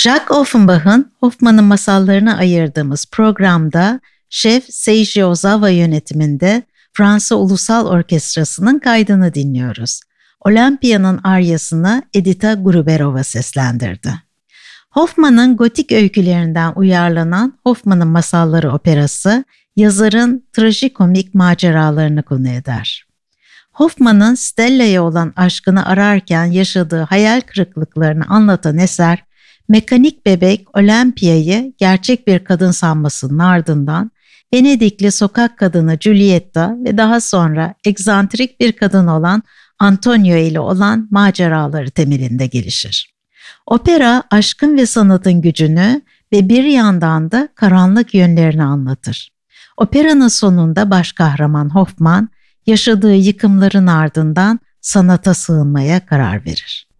Jacques Offenbach'ın Hoffmann'ın masallarına ayırdığımız programda şef Seiji Ozawa yönetiminde Fransa Ulusal Orkestrası'nın kaydını dinliyoruz. Olympia'nın aryasını Edita Gruberova seslendirdi. Hoffmann'ın gotik öykülerinden uyarlanan Hoffmann'ın Masalları operası, yazarın trajikomik maceralarını konu eder. Hoffmann'ın Stella'ya olan aşkını ararken yaşadığı hayal kırıklıklarını anlatan eser, mekanik bebek Olympia'yı gerçek bir kadın sanmasının ardından Venedikli sokak kadını Giulietta ve daha sonra egzantrik bir kadın olan Antonio ile olan maceraları temelinde gelişir. Opera aşkın ve sanatın gücünü ve bir yandan da karanlık yönlerini anlatır. Operanın sonunda baş kahraman Hoffmann, yaşadığı yıkımların ardından sanata sığınmaya karar verir.